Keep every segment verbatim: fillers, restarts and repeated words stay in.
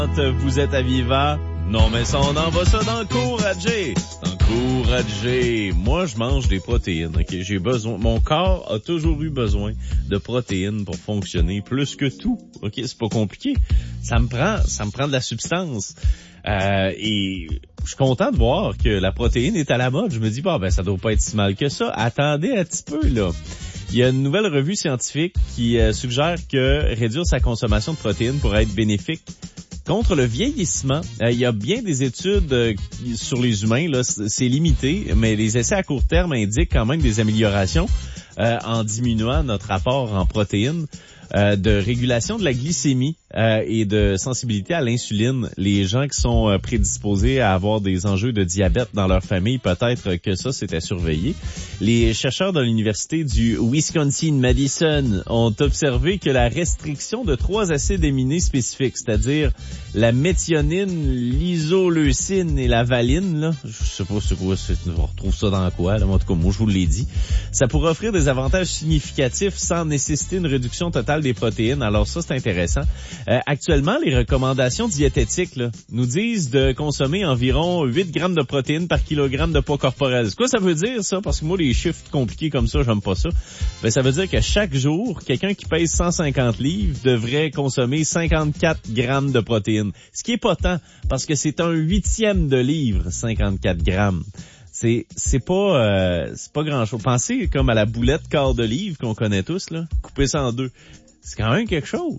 Vous êtes à Viva? Non, mais ça, on envoie ça dans le Couragé. Dans le Couragé. Moi, je mange des protéines, ok? J'ai besoin, mon corps a toujours eu besoin de protéines pour fonctionner plus que tout, ok? C'est pas compliqué. Ça me prend, ça me prend de la substance. Euh, et je suis content de voir que la protéine est à la mode. Je me dis, bah, ben, ça doit pas être si mal que ça. Attendez un petit peu, là. Il y a une nouvelle revue scientifique qui euh, suggère que réduire sa consommation de protéines pourrait être bénéfique contre le vieillissement. Euh, il y a bien des études euh, sur les humains, là, c'est limité, mais les essais à court terme indiquent quand même des améliorations euh, en diminuant notre apport en protéines, euh, de régulation de la glycémie euh, et de sensibilité à l'insuline. Les gens qui sont euh, prédisposés à avoir des enjeux de diabète dans leur famille, peut-être que ça, c'était surveillé. Les chercheurs de l'université du Wisconsin-Madison ont observé que la restriction de trois acides aminés spécifiques, c'est-à-dire la méthionine, l'isoleucine et la valine, là, je sais pas c'est quoi, c'est, on retrouve ça dans quoi, là, en tout cas, moi, je vous l'ai dit, ça pourrait offrir des avantages significatifs sans nécessiter une réduction totale des protéines. Alors ça, c'est intéressant. Euh, actuellement, les recommandations diététiques là, nous disent de consommer environ huit grammes de protéines par kilogramme de poids corporel. C'est quoi ça veut dire, ça? Parce que moi, les chiffres compliqués comme ça, j'aime pas ça. Ben, ça veut dire que chaque jour, quelqu'un qui pèse cent cinquante livres devrait consommer cinquante-quatre grammes de protéines. Ce qui est pas tant, parce que c'est un huitième de livre, cinquante-quatre grammes. C'est c'est pas euh, c'est pas grand-chose. Pensez comme à la boulette quart de livre qu'on connaît tous, là, couper ça en deux. C'est quand même quelque chose.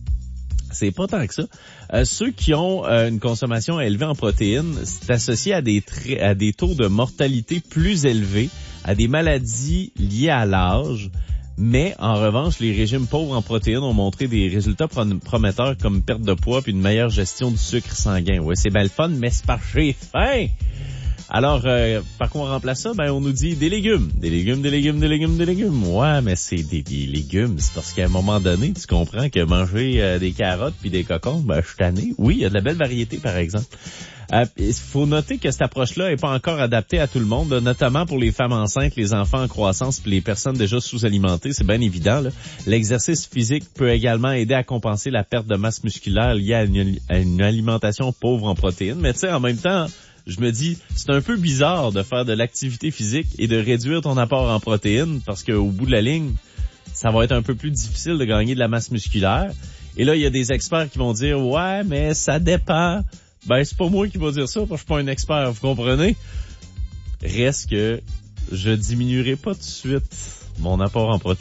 C'est pas tant que ça. Euh, ceux qui ont euh, une consommation élevée en protéines, c'est associé à des tra- à des taux de mortalité plus élevés, à des maladies liées à l'âge. Mais, en revanche, les régimes pauvres en protéines ont montré des résultats prom- prometteurs comme perte de poids puis une meilleure gestion du sucre sanguin. Ouais, c'est bien le fun, mais c'est parce que j'ai faim. Alors, euh, par quoi on remplace ça? Ben, on nous dit des légumes. Des légumes, des légumes, des légumes, des légumes. Ouais, mais c'est des, des légumes. C'est parce qu'à un moment donné, tu comprends que manger euh, des carottes puis des cocombes, ben, je suis tanné. Oui, il y a de la belle variété, par exemple. Euh, il faut noter que cette approche-là est pas encore adaptée à tout le monde, notamment pour les femmes enceintes, les enfants en croissance puis les personnes déjà sous-alimentées. C'est bien évident, là. L'exercice physique peut également aider à compenser la perte de masse musculaire liée à une, à une alimentation pauvre en protéines. Mais tu sais, en même temps, je me dis, c'est un peu bizarre de faire de l'activité physique et de réduire ton apport en protéines parce qu'au bout de la ligne, ça va être un peu plus difficile de gagner de la masse musculaire. Et là, il y a des experts qui vont dire, ouais, mais ça dépend. Ben, c'est pas moi qui va dire ça parce que je suis pas un expert, vous comprenez? Reste que je diminuerai pas tout de suite mon apport en protéines.